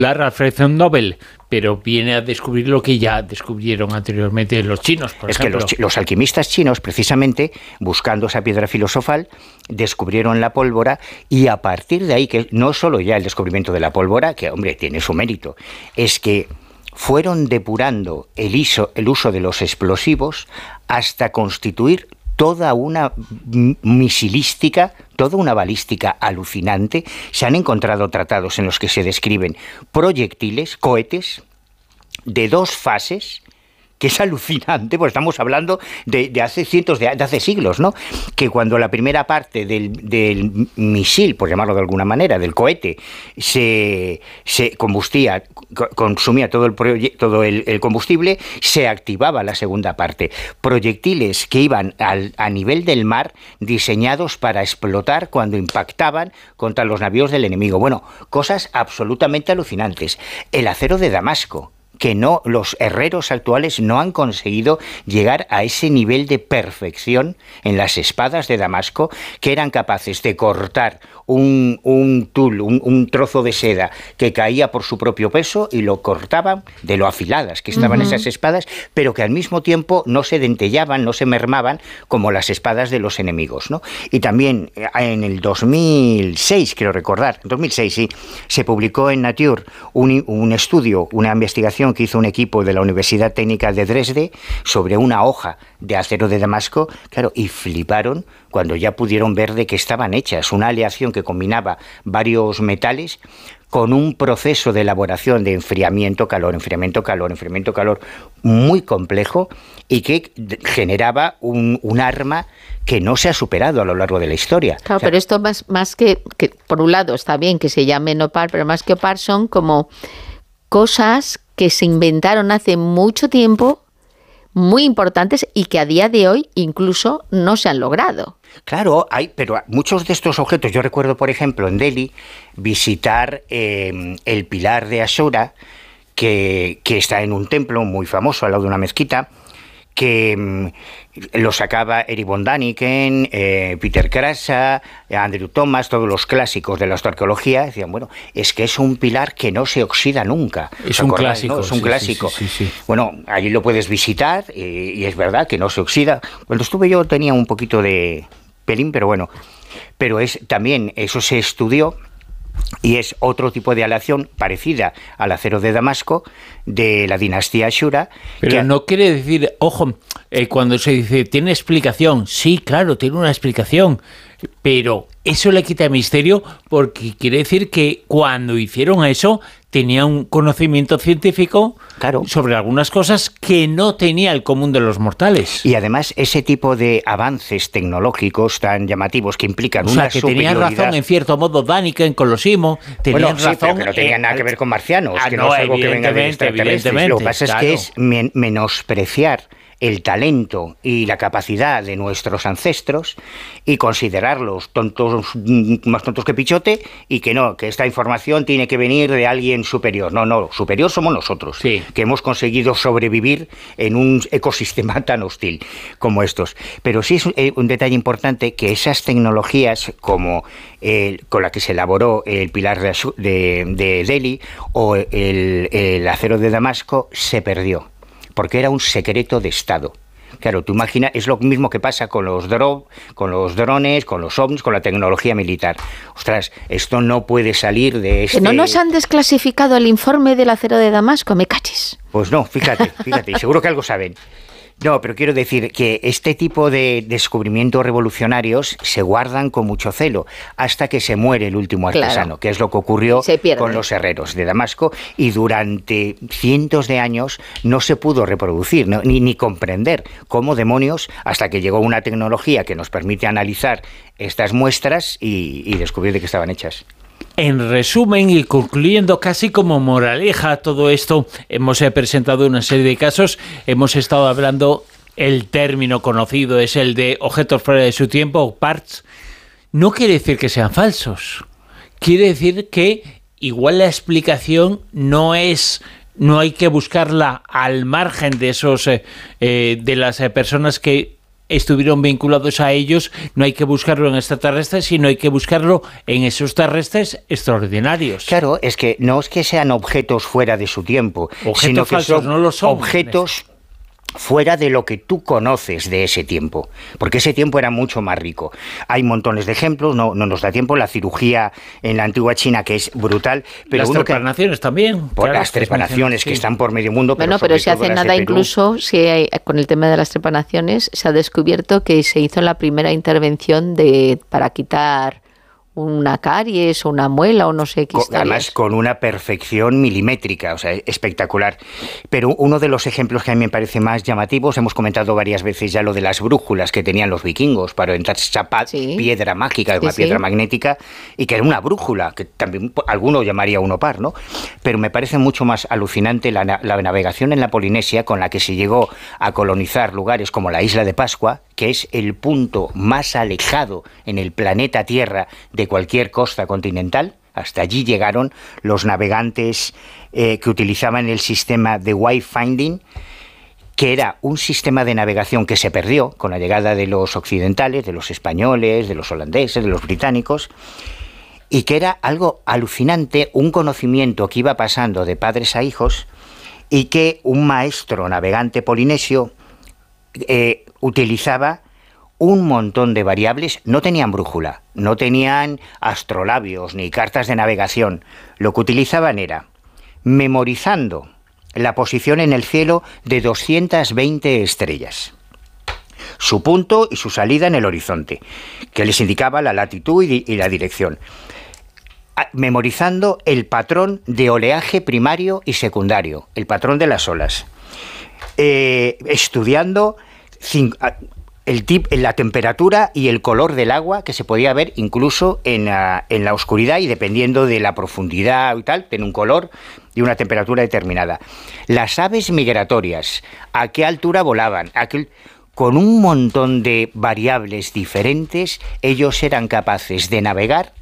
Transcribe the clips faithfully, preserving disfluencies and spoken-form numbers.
la Alfred Nobel, pero viene a descubrir lo que ya descubrieron anteriormente los chinos, por es ejemplo. que los, los alquimistas chinos, precisamente, buscando esa piedra filosofal, descubrieron la pólvora, y a partir de ahí, que no solo ya el descubrimiento de la pólvora, que, hombre, tiene su mérito, es que fueron depurando el, iso, el uso de los explosivos hasta constituir toda una misilística, toda una balística alucinante. Se han encontrado tratados en los que se describen proyectiles, cohetes, de dos fases, que es alucinante, pues estamos hablando de, de hace cientos de, de hace siglos, ¿no? Que cuando la primera parte del, del misil, por llamarlo de alguna manera, del cohete, se, se combustía, consumía todo el, proye- todo el, el combustible, se activaba la segunda parte. Proyectiles que iban al, a nivel del mar, diseñados para explotar cuando impactaban contra los navíos del enemigo. Bueno, cosas absolutamente alucinantes. El acero de Damasco, que no, los herreros actuales no han conseguido llegar a ese nivel de perfección en las espadas de Damasco, que eran capaces de cortar un, un tul, un, un trozo de seda que caía por su propio peso, y lo cortaban de lo afiladas que estaban uh-huh. esas espadas, pero que al mismo tiempo no se dentellaban, no se mermaban como las espadas de los enemigos, ¿no? Y también en el dos mil seis, creo recordar, en dos mil seis sí, se publicó en Nature un, un estudio, una investigación que hizo un equipo de la Universidad Técnica de Dresde sobre una hoja de acero de Damasco, claro, y fliparon cuando ya pudieron ver de qué estaban hechas, una aleación que combinaba varios metales con un proceso de elaboración de enfriamiento, calor, enfriamiento, calor, enfriamiento, calor, muy complejo, y que generaba un, un arma que no se ha superado a lo largo de la historia. Claro, o sea, pero esto más, más que, que, por un lado, está bien que se llame OPAR, pero más que OPAR son como cosas que se inventaron hace mucho tiempo, muy importantes, y que a día de hoy incluso no se han logrado. Claro, hay, pero muchos de estos objetos, yo recuerdo, por ejemplo, en Delhi, visitar eh, el pilar de Ashura, que, que está en un templo muy famoso al lado de una mezquita, que mmm, lo sacaba Eric von Daniken, eh, Peter Krasa, Andrew Thomas, todos los clásicos de la arqueología. Decían, bueno, es que es un pilar que no se oxida nunca. Es un clásico. ¿no? Es un sí, clásico. Sí, sí, sí. Bueno, allí lo puedes visitar, eh, y es verdad que no se oxida. Cuando estuve yo tenía un poquito de pelín, pero bueno. Pero es también, eso se estudió, y es otro tipo de aleación parecida al acero de Damasco de la dinastía Ashura. Pero que no quiere decir, ojo, eh, cuando se dice, ¿tiene explicación? Sí, claro, tiene una explicación, pero eso le quita misterio, porque quiere decir que cuando hicieron eso tenía un conocimiento científico, claro, sobre algunas cosas que no tenía el común de los mortales. Y además ese tipo de avances tecnológicos tan llamativos que implican o sea, una que superioridad... tenían razón en cierto modo Daniken con los Simo, tenían bueno, sí, razón... pero que no tenían eh, nada que ver con marcianos, ah, que no, no es algo que venga de extraterrestres. Lo que pasa claro. es que es men- menospreciar el talento y la capacidad de nuestros ancestros y considerarlos tontos, más tontos que pichote, y que no, que esta información tiene que venir de alguien superior. No, no, superior somos nosotros, sí, que hemos conseguido sobrevivir en un ecosistema tan hostil como estos. Pero sí es un detalle importante que esas tecnologías como el, con la que se elaboró el pilar de, de, de Delhi o el, el acero de Damasco se perdió, porque era un secreto de Estado. Claro, tú imaginas, es lo mismo que pasa con los dro- con los drones, con los ovnis, con la tecnología militar. Ostras, esto no puede salir de este... ¿Que no nos han desclasificado el informe del acero de Damasco? Me cachis. Pues no, fíjate, fíjate, seguro que algo saben. No, pero quiero decir que este tipo de descubrimientos revolucionarios se guardan con mucho celo hasta que se muere el último artesano, claro, que es lo que ocurrió con los herreros de Damasco, y durante cientos de años no se pudo reproducir, ¿no? ni, ni comprender cómo demonios, hasta que llegó una tecnología que nos permite analizar estas muestras y, y descubrir de qué estaban hechas. En resumen y concluyendo casi como moraleja todo esto, hemos eh, presentado una serie de casos, hemos estado hablando, el término conocido es el de objetos fuera de su tiempo, parts. No quiere decir que sean falsos, quiere decir que igual la explicación no es, no hay que buscarla al margen de esos, eh, eh, de las eh, personas que estuvieron vinculados a ellos, no hay que buscarlo en extraterrestres, sino hay que buscarlo en esos terrestres extraordinarios. Claro, es que no es que sean objetos fuera de su tiempo, objetos sino que falsos, son, no lo son objetos fuera de lo que tú conoces de ese tiempo, porque ese tiempo era mucho más rico. Hay montones de ejemplos, no, no nos da tiempo, la cirugía en la antigua China, que es brutal, pero las uno trepanaciones que, también. Por claro, las trepanaciones que sí. están por medio mundo. Pero bueno, pero se hace nada, incluso si hay, con el tema de las trepanaciones, se ha descubierto que se hizo la primera intervención de para quitar una caries o una muela o no sé qué historias. Además con una perfección milimétrica, o sea, espectacular. Pero uno de los ejemplos que a mí me parece más llamativos, hemos comentado varias veces ya lo de las brújulas que tenían los vikingos para orientar esa sí. piedra mágica, sí, una piedra sí. magnética, y que era una brújula, que también alguno llamaría un opar, ¿no? Pero me parece mucho más alucinante la, la navegación en la Polinesia, con la que se llegó a colonizar lugares como la isla de Pascua, que es el punto más alejado en el planeta Tierra de cualquier costa continental. Hasta allí llegaron los navegantes eh, que utilizaban el sistema de wayfinding, que era un sistema de navegación que se perdió con la llegada de los occidentales, de los españoles, de los holandeses, de los británicos, y que era algo alucinante, un conocimiento que iba pasando de padres a hijos, y que un maestro navegante polinesio eh, utilizaba un montón de variables. No tenían brújula, no tenían astrolabios ni cartas de navegación. Lo que utilizaban era memorizando la posición en el cielo de doscientas veinte estrellas, su punto y su salida en el horizonte, que les indicaba la latitud y, y la dirección, memorizando el patrón de oleaje primario y secundario, el patrón de las olas, eh, estudiando cinco, el tip, la temperatura y el color del agua, que se podía ver incluso en la, en la oscuridad, y dependiendo de la profundidad y tal, tiene un color y una temperatura determinada. Las aves migratorias, a qué altura volaban, a qué, con un montón de variables diferentes, ellos eran capaces de navegar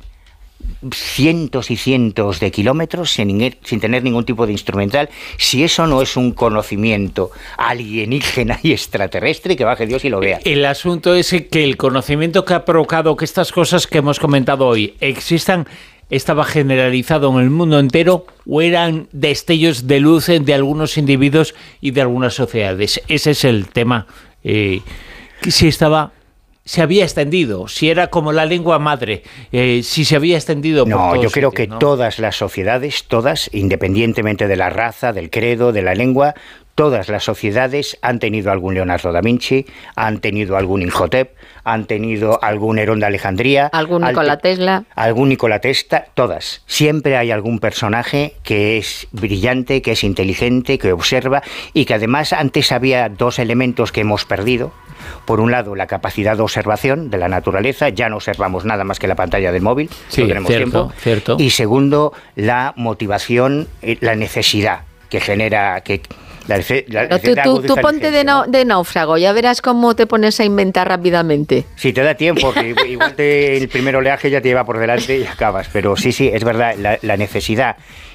cientos y cientos de kilómetros sin, sin tener ningún tipo de instrumental. Si eso no es un conocimiento alienígena y extraterrestre, que baje Dios y lo vea. El asunto es que el conocimiento que ha provocado que estas cosas que hemos comentado hoy existan estaba generalizado en el mundo entero, o eran destellos de luz de algunos individuos y de algunas sociedades. Ese es el tema. Eh, que si estaba... se había extendido, si era como la lengua madre, eh, si se había extendido por No, yo creo sitios, que ¿no? Todas las sociedades, todas, independientemente de la raza, del credo, de la lengua, todas las sociedades han tenido algún Leonardo da Vinci, han tenido algún Imhotep, han tenido algún Herón de Alejandría, algún Nikola Tesla, algún Nikola Tesla, todas. Siempre hay algún personaje que es brillante, que es inteligente, que observa, y que además antes había dos elementos que hemos perdido. Por un lado, la capacidad de observación de la naturaleza, ya no observamos nada más que la pantalla del móvil, sí, no tenemos cierto, tiempo. Cierto. Y segundo, la motivación, la necesidad que genera... que la, la, no, tú tú, tú ponte de, no, de náufrago, ya verás cómo te pones a inventar rápidamente. Sí, te da tiempo, que igual te, el primer oleaje ya te lleva por delante y acabas. Pero sí, sí, es verdad, la, la necesidad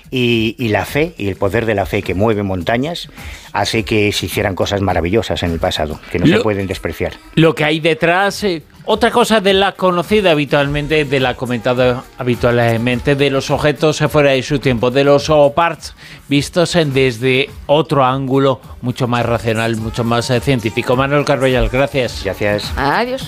y, y la fe, y el poder de la fe que mueve montañas, hace que se hicieran cosas maravillosas en el pasado, que no lo, se pueden despreciar. Lo que hay detrás... Eh... Otra cosa de la conocida habitualmente, de la comentada habitualmente, de los objetos fuera de su tiempo, de los OPARTS vistos desde otro ángulo mucho más racional, mucho más eh, científico. Manuel Carballal, gracias. Gracias. Adiós.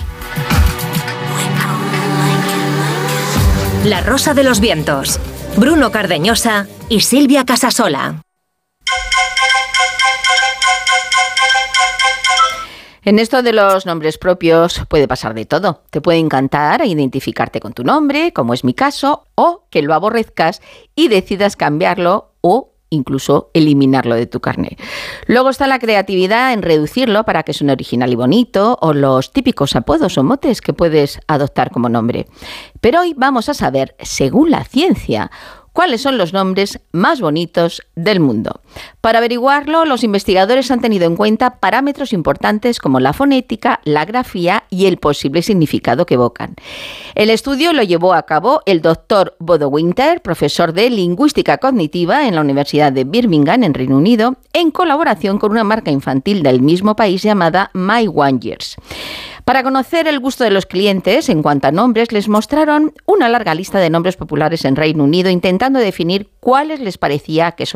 La Rosa de los Vientos, Bruno Cardeñosa y Silvia Casasola. En esto de los nombres propios puede pasar de todo. Te puede encantar identificarte con tu nombre, como es mi caso, o que lo aborrezcas y decidas cambiarlo o incluso eliminarlo de tu carnet. Luego está la creatividad en reducirlo para que suene original y bonito, o los típicos apodos o motes que puedes adoptar como nombre. Pero hoy vamos a saber, según la ciencia, ¿Cuáles son los nombres más bonitos del mundo? Para averiguarlo, los investigadores han tenido en cuenta parámetros importantes como la fonética, la grafía y el posible significado que evocan. El estudio lo llevó a cabo el doctor Bodo Winter, profesor de Lingüística Cognitiva en la Universidad de Birmingham, en Reino Unido, en colaboración con una marca infantil del mismo país llamada My One Years. Para conocer el gusto de los clientes en cuanto a nombres, les mostraron una larga lista de nombres populares en Reino Unido, intentando definir cuáles les parecía que son